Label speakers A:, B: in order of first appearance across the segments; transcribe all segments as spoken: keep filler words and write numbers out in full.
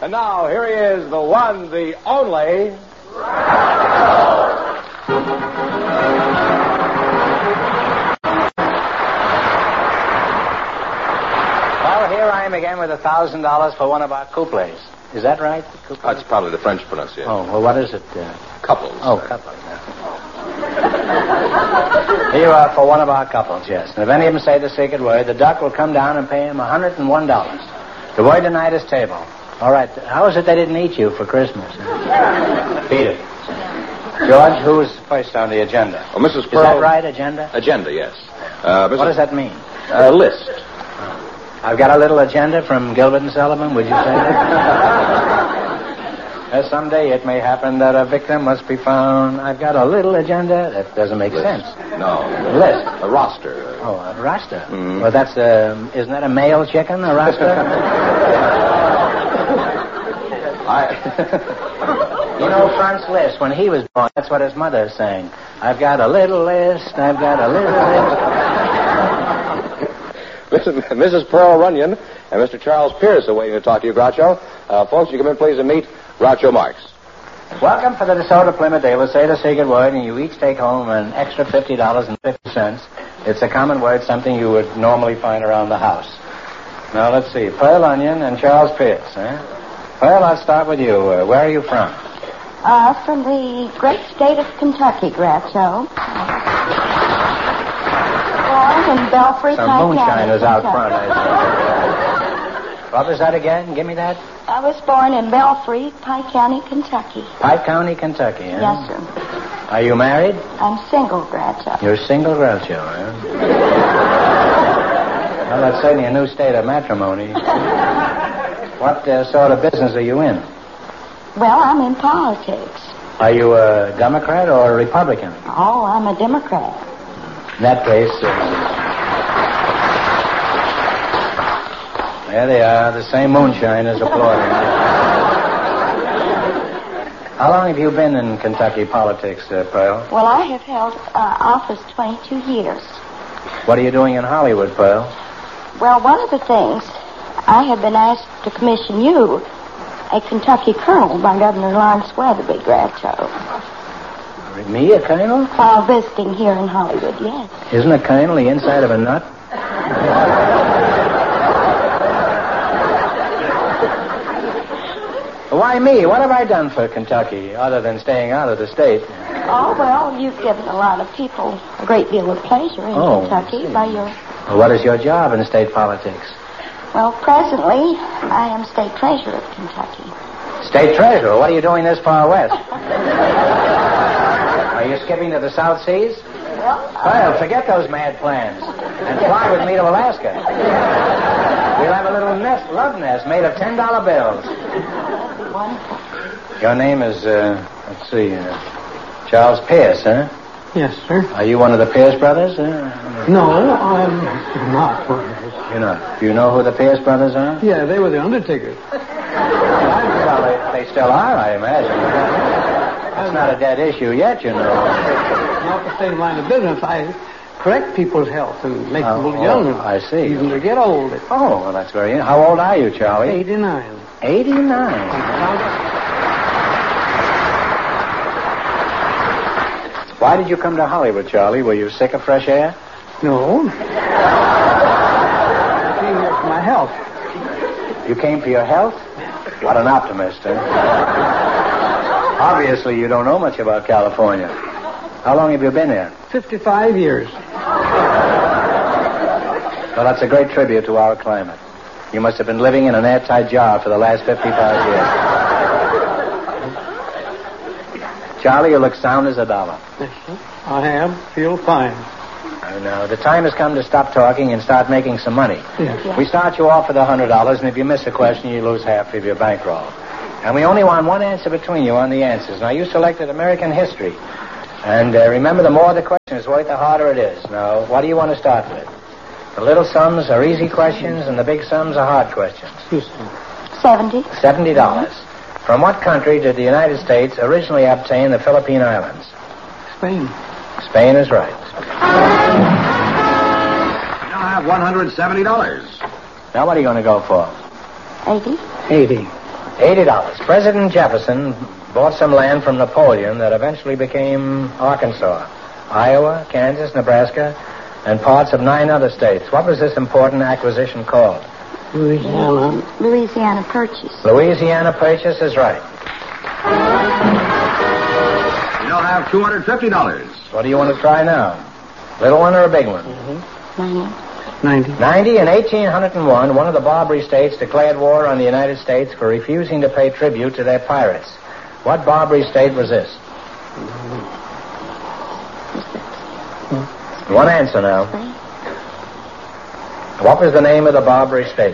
A: And now, here he is, the one, the only...
B: Well, here I am again with a thousand dollars for one of our couplets. Is that right?
A: That's probably the French pronunciation.
B: Oh, well, what is it? Uh...
A: Couples.
B: Oh, couples. Here you are for one of our couples, yes. And if any of them say the secret word, the duck will come down and pay him one hundred one dollars. The word tonight is table. All right. How is it they didn't eat you for Christmas? Beat it. George, who's first on the agenda?
A: Oh, Missus Pearl.
B: Is that right, agenda?
A: Agenda, yes. Uh,
B: what does that mean?
A: Uh, list.
B: I've got a little agenda from Gilbert and Sullivan. Would you say that? Uh, someday it may happen that a victim must be found. I've got a little agenda. That doesn't make
A: list.
B: sense.
A: No.
B: List.
A: A roster.
B: Oh, a roster.
A: Mm-hmm.
B: Well, that's a... Isn't that a male chicken, a roster? I... You know, Franz Liszt, when he was born, that's what his mother sang. I've got a little list. I've got a little list.
A: Missus Pearl Runyon and Mister Charles Pierce are waiting to talk to you, Groucho. Uh, folks, you come in, please, and meet Groucho Marx.
B: Welcome for the DeSoto Plymouth. They will say the secret word, and you each take home an extra fifty dollars and fifty cents. It's a common word, something you would normally find around the house. Now, let's see. Pearl Onion and Charles Pierce, eh? Pearl, I'll start with you. Uh, where are you from?
C: Uh, from the great state of Kentucky, Groucho. Born in Belfry,
B: Some
C: Kentucky.
B: moonshiners out front, I see. What was that again? Give me that.
C: I was born in Belfry, Pike County, Kentucky.
B: Pike County, Kentucky, eh?
C: Yes, sir.
B: Are you married?
C: I'm single, Groucho.
B: You're single, Groucho, eh? Well, that's certainly a new state of matrimony. What uh, sort of business are you in?
C: Well, I'm in politics.
B: Are you a Democrat or a Republican?
C: Oh, I'm a Democrat.
B: In that case, uh, there they are, the same moonshiners applauding. How long have you been in Kentucky politics, uh, Pearl?
C: Well, I have held uh, office twenty-two years.
B: What are you doing in Hollywood, Pearl?
C: Well, one of the things, I have been asked to commission you a Kentucky colonel by Governor Lawrence Weatherby, Groucho.
B: Me, a colonel?
C: While visiting here in Hollywood, yes.
B: Isn't a colonel the inside of a nut? Why me? What have I done for Kentucky other than staying out of the state?
C: Oh, well, you've given a lot of people a great deal of pleasure in
B: oh,
C: Kentucky by your...
B: Well, what is your job in state politics?
C: Well, presently, I am state treasurer of Kentucky.
B: State treasurer? What are you doing this far west? Are you skipping to the South Seas?
C: Well, uh...
B: Well, forget those mad plans and fly with me to Alaska. We'll have a little nest, love nest made of ten dollar bills.
C: Wonderful.
B: Your name is, uh, let's see, uh, Charles Pierce, huh?
D: Yes, sir.
B: Are you one of the Pierce brothers? Uh,
D: no, I'm not one of those.
B: You're not. Do you know who the Pierce brothers are?
D: Yeah, they were the Undertakers.
B: Well, they, they still are, I imagine. That's not a dead issue yet, you know.
D: Not the same line of business. I correct people's health and make
B: oh,
D: them young.
B: Oh, I see.
D: Even to get old.
B: Oh, well, that's very... How old are you, Charlie?
D: eighty-nine.
B: eighty-nine. Why did you come to Hollywood, Charlie? Were you sick of fresh air?
D: No. I came here for my health.
B: You came for your health? What an optimist, eh? Obviously, you don't know much about California. How long have you been here?
D: fifty-five years.
B: Well, that's a great tribute to our climate. You must have been living in an airtight jar for the last fifty-five years. Charlie, you look sound as a dollar.
D: Yes, sir. I am. Feel fine.
B: I know. The time has come to stop talking and start making some money.
D: Yes.
C: Yes.
B: We start you off with a hundred dollars, and if you miss a question, you lose half of your bankroll. And we only want one answer between you on the answers. Now, you selected American history. And uh, remember, the more the question is worth, the harder it is. Now, what do you want to start with? The little sums are easy questions, and the big sums are hard questions.
D: Yes, sir.
C: Seventy.
B: Seventy dollars. From what country did the United States originally obtain the Philippine Islands?
D: Spain.
B: Spain is right.
A: You now have one hundred seventy dollars.
B: Now, what are you going to go for?
C: Eighty.
D: Eighty.
B: eighty dollars. President Jefferson bought some land from Napoleon that eventually became Arkansas, Iowa, Kansas, Nebraska, and parts of nine other states. What was this important acquisition called?
D: Louisiana.
C: Louisiana Purchase.
B: Louisiana Purchase is right.
A: You now have two hundred fifty dollars.
B: What do you want to try now? Little one or a big one?
C: Mm-hmm.
D: Ninety.
B: Ninety. In eighteen oh one, one of the Barbary states declared war on the United States for refusing to pay tribute to their pirates. What Barbary state was this? One answer now. What was the name of the Barbary state?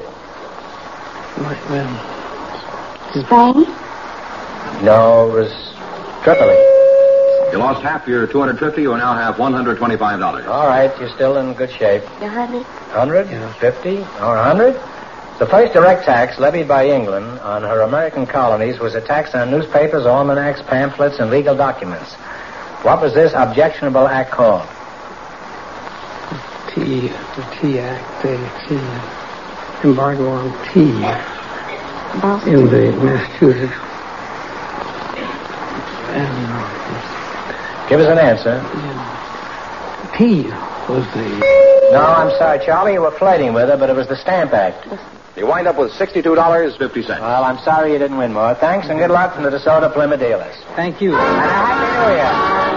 C: Spain?
B: No, it was Tripoli.
A: You lost half your two hundred fifty. You now have one hundred twenty-five dollars.
B: All right, you're still in good shape.
C: A hundred?
B: Hundred? Fifty? Or a hundred? The first direct tax levied by England on her American colonies was a tax on newspapers, almanacs, pamphlets, and legal documents. What was this objectionable act called?
D: Tea. The Tea Act. The tea embargo on tea
C: Boston.
D: in the Massachusetts. And
B: Give us an answer.
D: uh, tea was the...
B: No, I'm sorry, Charlie. You were flirting with her, but it was the Stamp Act.
A: You wind up with sixty-two dollars and fifty cents.
B: Well, I'm sorry you didn't win more. Thanks and good luck from the DeSoto Plymouth dealers.
D: Thank you.
B: And a Happy New Year.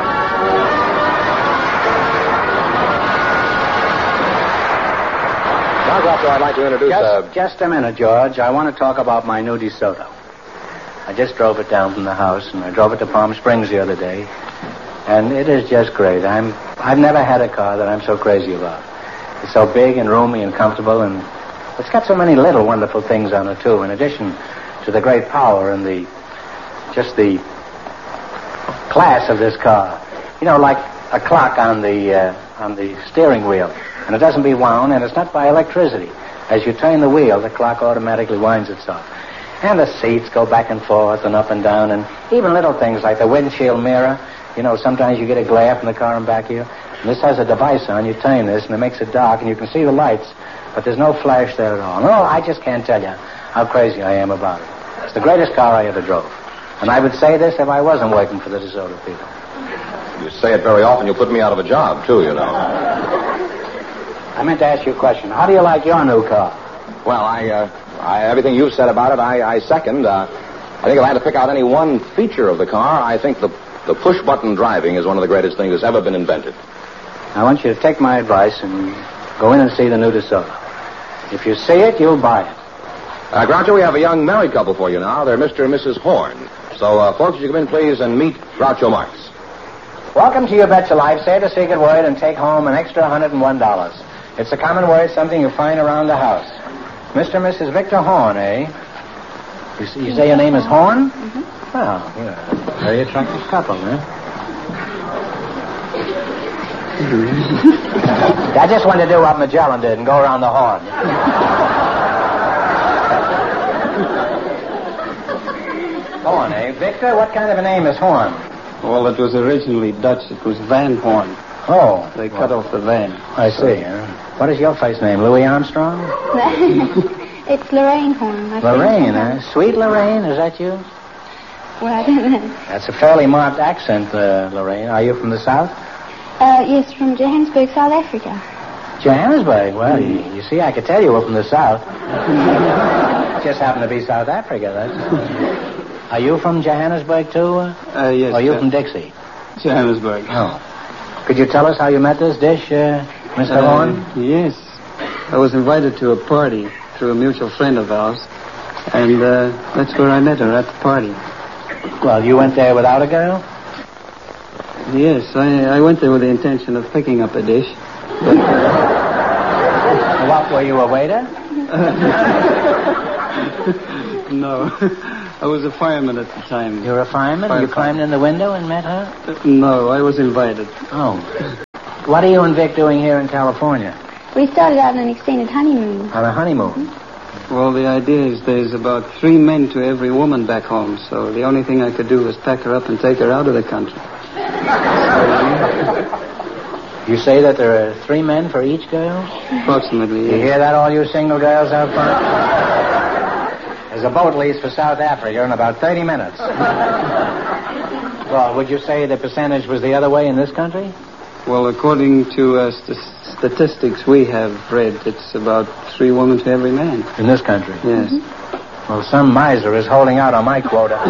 A: Now, Groucho, I'd like to introduce...
E: Just,
A: uh,
E: just a minute, George. I want to talk about my new DeSoto. I just drove it down from the house, and I drove it to Palm Springs the other day. And it is just great. I'm, I've never had a car that I'm so crazy about. It's so big and roomy and comfortable, and it's got so many little wonderful things on it, too, in addition to the great power and the, just the class of this car. You know, like a clock on the, uh, on the steering wheel. And it doesn't be wound, and it's not by electricity. As you turn the wheel, the clock automatically winds itself. And the seats go back and forth and up and down, and even little things like the windshield mirror. You know, sometimes you get a glare from the car in back of you. And this has a device on. You turn this, and it makes it dark, and you can see the lights, but there's no flash there at all. No, I just can't tell you how crazy I am about it. It's the greatest car I ever drove. And I would say this if I wasn't working for the DeSoto people.
A: You say it very often. You'll put me out of a job, too, you know.
E: I meant to ask you a question. How do you like your new car?
A: Well, I, uh, I everything you've said about it, I, I second. Uh, I think if I had to pick out any one feature of the car, I think the, the push-button driving is one of the greatest things that's ever been invented.
E: I want you to take my advice and go in and see the new DeSoto. If you see it, you'll buy it.
A: Uh, Groucho, we have a young married couple for you now. They're Mister and Missus Horn. So, uh, folks, you come in, please, and meet Groucho Marx.
B: Welcome to Your Bet Your Life. Say the secret word and take home an extra one hundred one dollars. It's a common word, something you find around the house. Mister and Missus Victor Horn, eh? You, see, you say your name is Horn? Mm-hmm. Well, you're a very attractive couple, huh? I just wanted to do what Magellan did and go around the horn. Horn, eh? Victor, what kind of a name is Horn?
D: Well, it was originally Dutch. It was Van Horn.
B: Oh.
D: They cut off the van.
B: I see. Huh? What is your first name? Louis Armstrong?
F: It's Lorraine Horn. My
B: Lorraine,
F: friend.
B: huh? Sweet Lorraine, is that you?
F: Well, I don't know.
B: That's a fairly marked accent, uh, Lorraine. Are you from the South?
F: Uh, yes, from Johannesburg, South Africa.
B: Johannesburg? Well, you, you see, I could tell you were from the South. Just happened to be South Africa, that's all. Are you from Johannesburg, too? Uh,
D: Uh, yes.
B: or are you
D: uh,
B: from Dixie?
D: Johannesburg.
B: Oh. Could you tell us how you met this dish, uh, Mister
D: Uh,
B: Horn?
D: Yes. I was invited to a party through a mutual friend of ours, and uh, that's where I met her, at the party.
B: Well, you went there without a girl?
D: Yes, I, I went there with the intention of picking up a dish. But,
B: What, were you a waiter?
D: no, I was a fireman at the time.
B: You were a fireman?
D: Firefighter.
B: You climbed in the window and met her?
D: Uh, no, I was invited.
B: Oh. What are you and Vic doing here in California?
F: We started out on an extended honeymoon.
B: On a honeymoon?
D: Well, the idea is there's about three men to every woman back home, so the only thing I could do was pack her up and take her out of the country.
B: You say that there are three men for each girl?
D: Approximately,
B: You
D: yes.
B: hear that, all you single girls out front? There's a boat lease for South Africa in about thirty minutes. Well, would you say the percentage was the other way in this country?
D: Well, according to uh, st- statistics we have read, it's about three women to every man.
B: In this country?
D: Yes.
B: Mm-hmm. Well, some miser is holding out on my quota.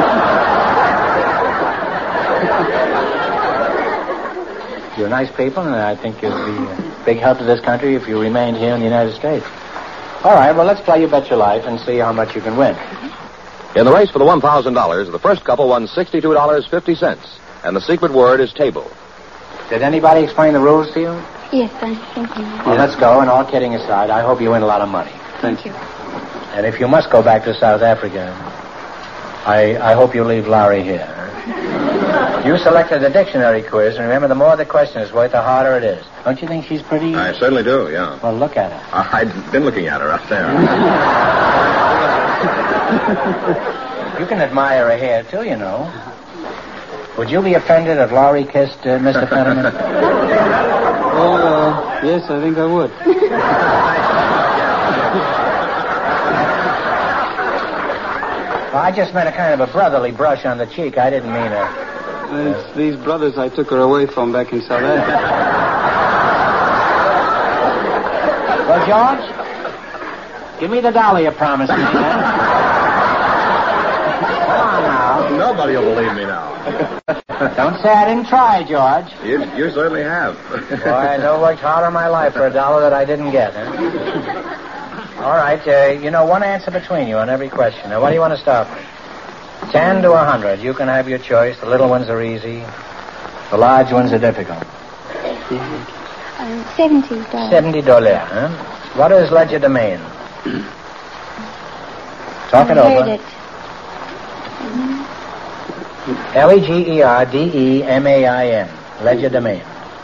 B: You're nice people, and I think you'd be a big help to this country if you remained here in the United States. All right, well, let's play You Bet Your Life and see how much you can win.
A: In the race for the one thousand dollars, the first couple won sixty-two dollars and fifty cents, and the secret word is table.
B: Did anybody explain the rules to you?
F: Yes, I think you.
B: Well, let's go, and all kidding aside, I hope you win a lot of money.
D: Thank you.
B: And if you must go back to South Africa, I, I hope you leave Larry here. You selected the dictionary quiz, and remember, the more the question is worth, the harder it is. Don't you think she's pretty?
A: I certainly do, yeah.
B: Well, look at her.
A: I've been looking at her up there.
B: You can admire her hair, too, you know. Would you be offended if Laurie kissed uh, Mister Fenneman?
D: Oh, uh, yes, I think I would.
B: Well, I just meant a kind of a brotherly brush on the cheek. I didn't mean a...
D: Uh, it's these brothers I took her away from back in South Africa.
B: Well, George, give me the dollar you promised me. Come on now.
A: Nobody will believe me now.
B: Don't say I didn't try, George.
A: You, you certainly have.
B: Boy, I never worked hard in my life for a dollar that I didn't get, huh? All right, uh, you know, one answer between you on every question. Now, what do you want to start with? Ten to a hundred. You can have your choice. The little ones are easy. The large ones are difficult.
F: Um, seventy dollars.
B: Seventy dollars, huh? What is legerdemain? Talk it
F: I
B: over.
F: heard it.
B: L E G E R D E M A I N. Legerdemain.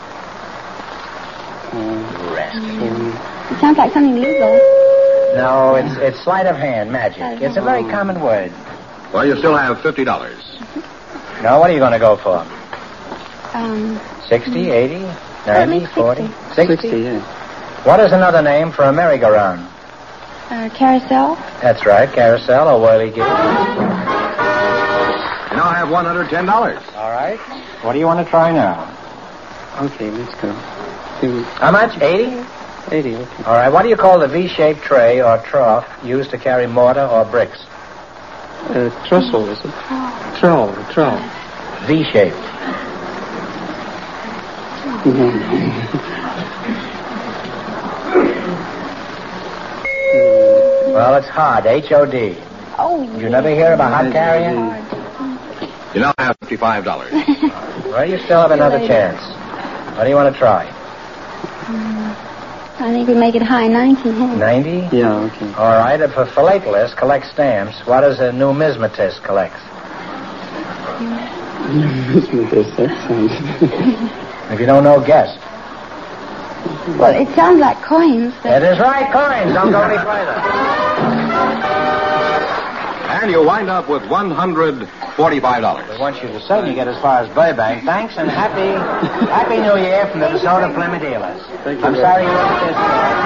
F: It sounds like something legal.
B: No, it's it's sleight of hand, magic. It's a very common word.
A: Well, you still have fifty dollars.
B: Now, what are you going to go for?
F: Um,
B: Sixty, eighty,
F: At
B: ninety,
F: least
B: forty?
F: sixty.
D: Sixty, yeah.
B: What is another name for a merry-go-round?
F: uh, carousel.
B: That's right, carousel or whirly-gig.
A: You now have one hundred ten dollars.
B: All right. What do you want to try now?
D: Okay, let's go. Give me
B: How much? eighty?
D: eighty, okay.
B: All right. What do you call the V-shaped tray or trough used to carry mortar or bricks?
D: Uh, trestle, is it? Trowel, trowel.
B: V-shaped. Well, it's hard. H O D.
F: Oh,
B: Did you never hear of a hot carrier?
A: You now have fifty-five dollars.
B: Well, you still have another chance. What do you want to try?
F: I think we make it high, ninety. Huh?
B: ninety?
D: Yeah, okay.
B: All right. If a philatelist collects stamps, what does a numismatist collect?
D: That sounds...
B: If you don't know, guess.
F: Well, it sounds like coins. But...
B: It is right, coins. Don't go any further.
A: And you wind up with one hundred forty-five dollars.
B: We want you to certainly get as far as Burbank. Thanks, and happy Happy New Year from the DeSoto Plymouth dealers.
D: Thank you
B: I'm
D: very
B: sorry you weren't this.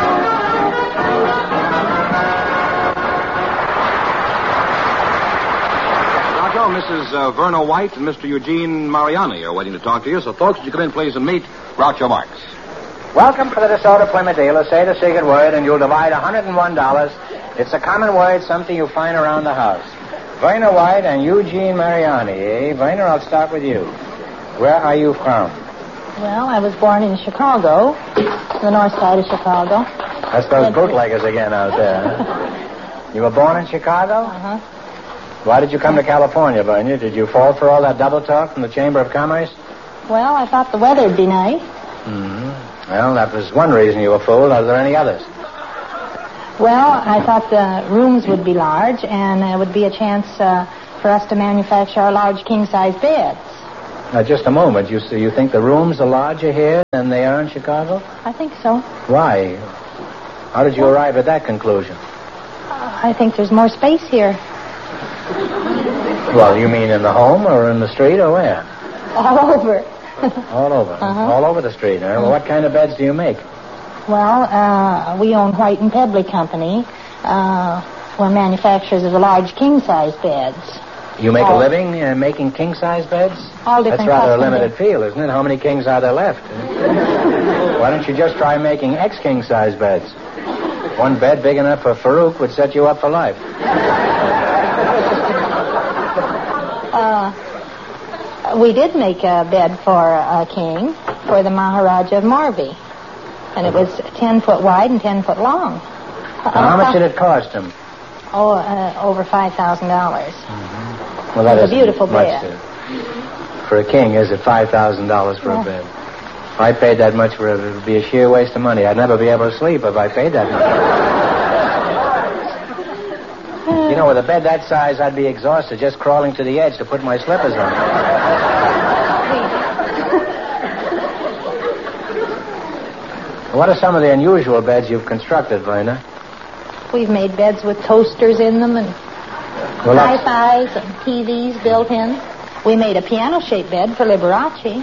A: Now, Joe, Missus Uh, Verna White and Mister Eugene Mariani are waiting to talk to you. So, folks, would you come in, please, and meet Groucho Marx.
B: Welcome to the DeSoto Plymouth dealers. Say the secret word, and you'll divide one hundred one dollars. It's a common word, something you find around the house. Verna White and Eugene Mariani, eh? Verna, I'll start with you. Where are you from?
C: Well, I was born in Chicago, the north side of Chicago.
B: That's those bootleggers again out there. Huh? You were born in Chicago?
C: Uh-huh.
B: Why did you come to California, Verna? Did you fall for all that double talk from the Chamber of Commerce?
C: Well, I thought the weather'd be nice.
B: Mm-hmm. Well, that was one reason you were fooled. Are there any others?
C: Well, I thought the rooms would be large, and there would be a chance uh, for us to manufacture our large king-size beds.
B: Now, just a moment. You you think the rooms are larger here than they are in Chicago?
C: I think so.
B: Why? How did you arrive at that conclusion?
C: Uh, I think there's more space here.
B: Well, you mean in the home or in the street or where?
C: All over.
B: All over.
C: Uh-huh.
B: All over the street, huh? Well, what kind of beds do you make?
C: Well, uh, we own White and Pebbly Company. Uh,
G: We're manufacturers of the large king-size beds.
B: You make a
G: Oh.
B: living uh, making king-size beds?
G: All different
B: That's rather a
G: custom
B: limited
G: beds.
B: field, isn't it? How many kings are there left? Why don't you just try making ex-king-size beds? One bed big enough for Farouk would set you up for life.
G: Uh, we did make a bed for a king, for the Maharaja of Morbi. And it was ten foot wide and ten foot long.
B: Now, how much did it cost him?
G: Oh, uh, over five thousand dollars.
B: Well, that
G: It's a
B: isn't
G: beautiful
B: much
G: bed.
B: to- for a king, is it five thousand dollars for
G: Yeah.
B: a bed? If I paid that much for it, it would be a sheer waste of money. I'd never be able to sleep if I paid that much. You know, with a bed that size, I'd be exhausted just crawling to the edge to put my slippers on. What are some of the unusual beds you've constructed, Verna?
G: We've made beds with toasters in them and
B: Well, that's-
G: hi-fis and T Vs built in. We made a piano-shaped bed for Liberace.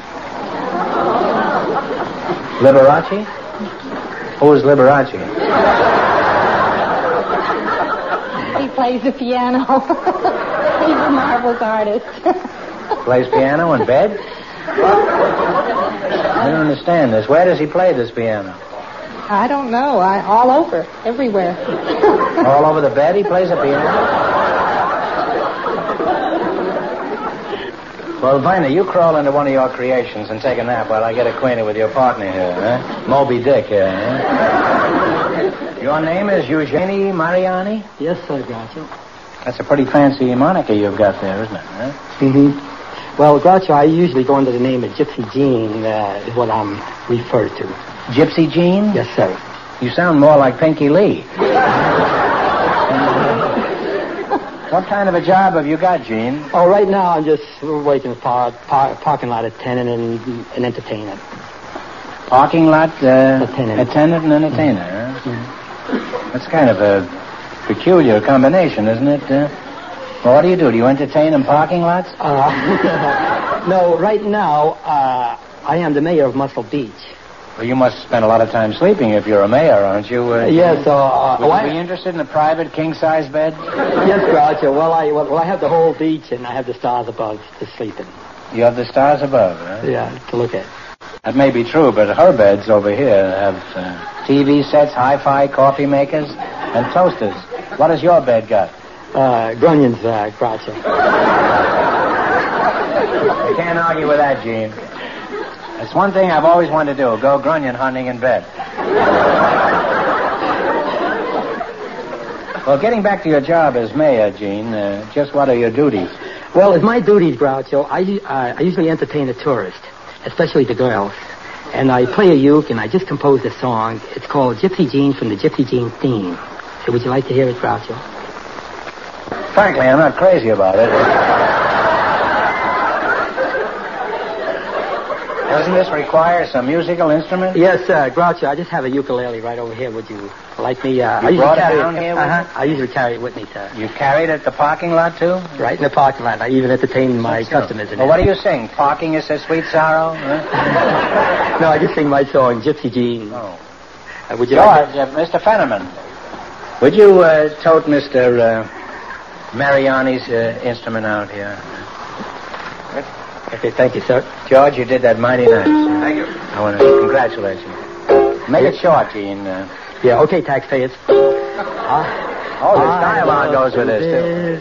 B: Liberace? Who is Liberace?
G: He plays the piano. He's a marvelous artist.
B: Plays piano in bed? I don't understand this. Where does he play this piano?
G: I don't know. I, all over, everywhere.
B: All over the bed he plays a piano? Well, Vina, you crawl into one of your creations and take a nap while I get acquainted with your partner here, eh? Moby Dick here, eh? Your name is Eugenie Mariani?
H: Yes, sir, Groucho.
B: That's a pretty fancy moniker you've got there, isn't it, eh?
H: Mm-hmm. Well, Groucho, I usually go under the name of Gypsy Jean, uh, is what I'm referred to.
B: Gypsy Jean?
H: Yes, sir.
B: You sound more like Pinky Lee. What kind of a job have you got, Gene?
H: Oh, right now I'm just working a par- par- parking lot attendant and an entertainer.
B: Parking lot uh,
H: Attendant.
B: attendant and entertainer, huh? That's kind of a peculiar combination, isn't it? Uh, well, what do you do? Do you entertain in parking lots?
H: Uh, no, right now uh, I am the mayor of Muscle Beach.
B: Well, you must spend a lot of time sleeping if you're a mayor, aren't you? Uh,
H: Yes, so... Uh,
B: Would
H: well,
B: you be
H: I-
B: interested in a private king-size bed?
H: Yes, Groucho. Well, I well, well, I have the whole beach and I have the stars above to sleep in.
B: You have the stars above, huh?
H: Yeah, to look at.
B: That may be true, but her beds over here have uh, T V sets, hi-fi, coffee makers, and toasters. What has your bed got?
H: Uh, Grunion's, uh, Groucho.
B: I can't argue with that, Gene. It's one thing I've always wanted to do, go grunion hunting in bed. Well, getting back to your job as mayor, Gene, uh, just what are your duties?
H: Well, as my duties, Groucho, I, uh, I usually entertain the tourists, especially the girls. And I play a uke, and I just composed a song. It's called Gypsy Jean from the Gypsy Jean theme. So would you like to hear it, Groucho?
B: Frankly, I'm not crazy about it. Doesn't this require some musical instrument?
H: Yes, uh, Groucho, I just have a ukulele right over here. Would you like me? Uh,
B: You
H: I usually
B: brought it
H: carry
B: down here with
H: Uh-huh.
B: you?
H: I usually carry it with me, sir.
B: You carried it at the parking lot, too?
H: Right in the parking lot. I even entertain my customers in
B: Well,
H: it.
B: what do you sing? Parking is a sweet sorrow? Huh?
H: No, I just sing my song, Gypsy Jean.
B: Oh.
H: Uh, would you
B: George,
H: like
B: uh, Mister Fenneman, would you uh, tote Mister Uh, Mariani's uh, instrument out here?
H: Okay, thank you, sir.
B: George, you did that mighty nice.
A: Thank you.
B: I want to congratulate you. Make it short, Gene. Uh,
H: Yeah, okay, taxpayers.
B: oh, this dialogue goes with this, too.